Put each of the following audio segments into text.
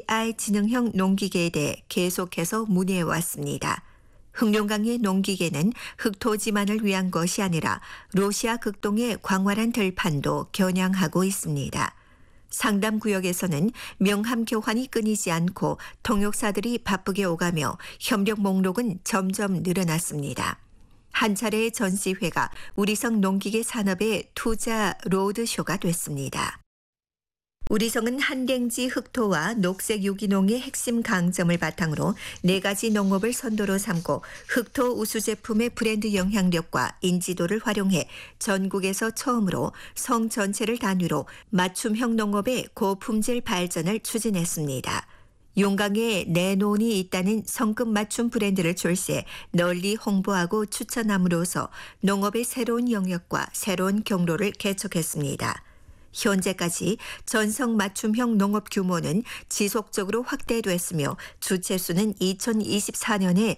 AI 지능형 농기계에 대해 계속해서 문의해 왔습니다. 흑룡강의 농기계는 흑토지만을 위한 것이 아니라 러시아 극동의 광활한 들판도 겨냥하고 있습니다. 상담 구역에서는 명함 교환이 끊이지 않고 통역사들이 바쁘게 오가며 협력 목록은 점점 늘어났습니다. 한 차례의 전시회가 우리성 농기계 산업의 투자 로드쇼가 됐습니다. 우리성은 한댕지 흑토와 녹색 유기농의 핵심 강점을 바탕으로 4가지 농업을 선도로 삼고 흑토 우수 제품의 브랜드 영향력과 인지도를 활용해 전국에서 처음으로 성 전체를 단위로 맞춤형 농업의 고품질 발전을 추진했습니다. 용강에 내논이 있다는 성급 맞춤 브랜드를 출시해 널리 홍보하고 추천함으로써 농업의 새로운 영역과 새로운 경로를 개척했습니다. 현재까지 전성 맞춤형 농업 규모는 지속적으로 확대됐으며 주체수는 2024년에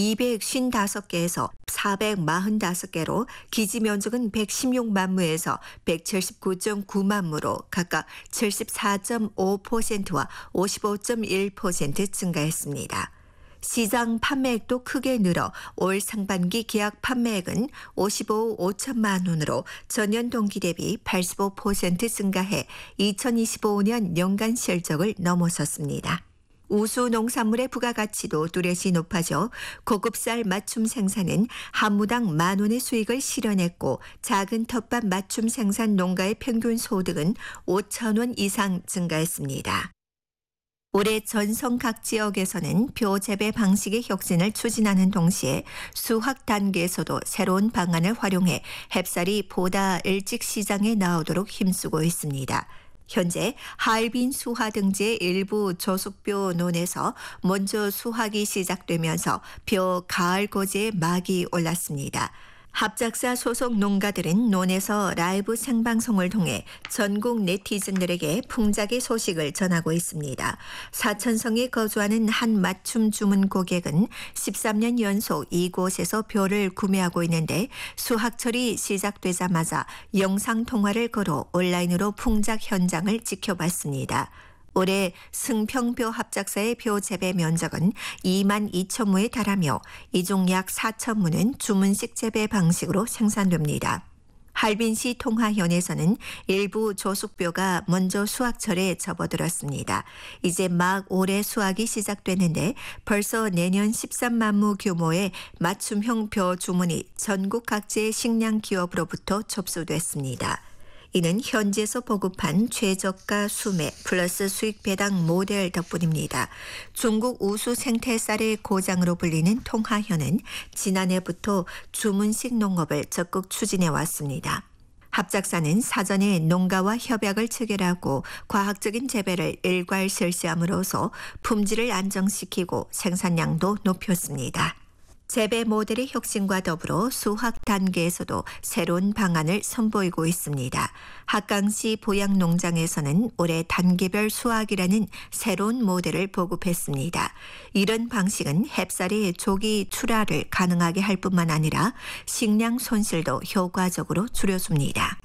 255개에서 445개로 기지 면적은 116만 무에서 179.9만 무로 각각 74.5%와 55.1% 증가했습니다. 시장 판매액도 크게 늘어 올 상반기 계약 판매액은 55억 5천만 원으로 전년 동기 대비 85% 증가해 2025년 연간 실적을 넘어섰습니다. 우수 농산물의 부가가치도 뚜렷이 높아져 고급쌀 맞춤 생산은 한 무당 10,000원의 수익을 실현했고 작은 텃밭 맞춤 생산 농가의 평균 소득은 5,000원 이상 증가했습니다. 올해 전성 각 지역에서는 벼 재배 방식의 혁신을 추진하는 동시에 수확 단계에서도 새로운 방안을 활용해 햅쌀이 보다 일찍 시장에 나오도록 힘쓰고 있습니다. 현재 하얼빈 수화 등지의 일부 저속벼 논에서 먼저 수확이 시작되면서 벼 가을 고지에 막이 올랐습니다. 합작사 소속 농가들은 논에서 라이브 생방송을 통해 전국 네티즌들에게 풍작의 소식을 전하고 있습니다. 사천성에 거주하는 한 맞춤 주문 고객은 13년 연속 이곳에서 벼를 구매하고 있는데 수확철이 시작되자마자 영상통화를 걸어 온라인으로 풍작 현장을 지켜봤습니다. 올해 승평벼 합작사의 벼 재배 면적은 2만 2천 무에 달하며 이 중 약 4천 무는 주문식 재배 방식으로 생산됩니다. 할빈시 통화현에서는 일부 조숙벼가 먼저 수확철에 접어들었습니다. 이제 막 올해 수확이 시작됐는데 벌써 내년 13만 무 규모의 맞춤형 벼 주문이 전국 각지의 식량 기업으로부터 접수됐습니다. 이는 현지에서 보급한 최저가 수매 플러스 수익 배당 모델 덕분입니다. 중국 우수 생태쌀의 고장으로 불리는 통화현은 지난해부터 주문식 농업을 적극 추진해 왔습니다. 합작사는 사전에 농가와 협약을 체결하고 과학적인 재배를 일괄 실시함으로써 품질을 안정시키고 생산량도 높였습니다. 재배 모델의 혁신과 더불어 수확 단계에서도 새로운 방안을 선보이고 있습니다. 합강시 보양농장에서는 올해 단계별 수확이라는 새로운 모델을 보급했습니다. 이런 방식은 햅쌀의 조기 출하를 가능하게 할 뿐만 아니라 식량 손실도 효과적으로 줄여줍니다.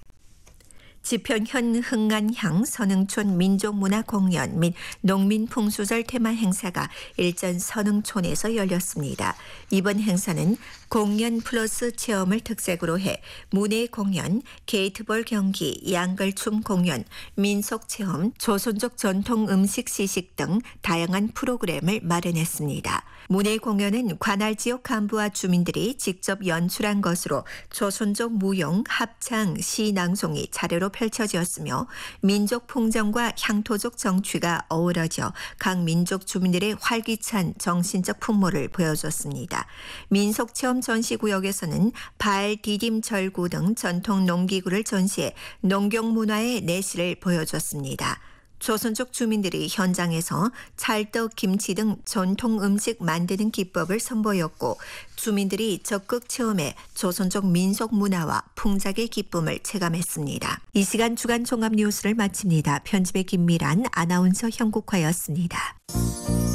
지편현 흥안향 선흥촌 민족문화공연 및 농민풍수절 테마 행사가 일전 선흥촌에서 열렸습니다. 이번 행사는 공연 플러스 체험을 특색으로 해 문예 공연, 게이트볼 경기, 양걸춤 공연, 민속체험, 조선족 전통 음식 시식 등 다양한 프로그램을 마련했습니다. 문예 공연은 관할 지역 간부와 주민들이 직접 연출한 것으로 조선족 무용, 합창, 시낭송이 차례로 펼쳐졌으며 민족 풍정과 향토적 정취가 어우러져 각 민족 주민들의 활기찬 정신적 풍모를 보여줬습니다. 민속체험 전시구역에서는 발, 디딤, 절구 등 전통 농기구를 전시해 농경 문화의 내실을 보여줬습니다. 조선족 주민들이 현장에서 찰떡, 김치 등 전통 음식 만드는 기법을 선보였고 주민들이 적극 체험해 조선족 민속 문화와 풍작의 기쁨을 체감했습니다. 이 시간 주간 종합 뉴스를 마칩니다. 편집의 김미란, 아나운서 형국화였습니다.